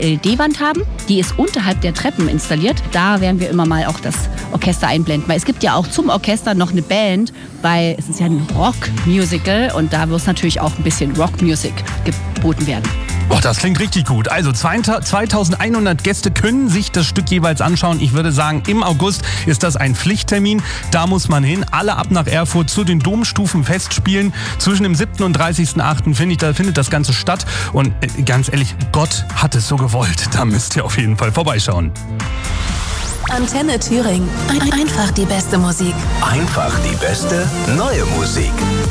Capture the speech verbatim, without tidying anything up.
L E D-Wand haben. Die ist unterhalb der Treppen installiert. Da werden wir immer mal auch das Orchester einblenden. Weil es gibt ja auch zum Orchester noch eine Band, weil es ist ja ein Rock-Musical und da muss natürlich auch ein bisschen Rock-Music geboten werden. Boah, das klingt richtig gut. Also zweitausendeinhundert Gäste können sich das Stück jeweils anschauen. Ich würde sagen, im August ist das ein Pflichttermin. Da muss man hin. Alle ab nach Erfurt zu den Domstufen-Festspielen. Zwischen dem siebten und dreißigsten achten findet, da findet das Ganze statt. Und äh, ganz ehrlich, Gott hat es so gewollt. Da müsst ihr auf jeden Fall vorbeischauen. Antenne Thüringen. Einfach die beste Musik. Einfach die beste neue Musik.